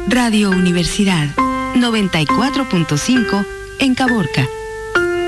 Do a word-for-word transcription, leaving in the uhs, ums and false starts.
Radio Universidad noventa y cuatro punto cinco en Caborca.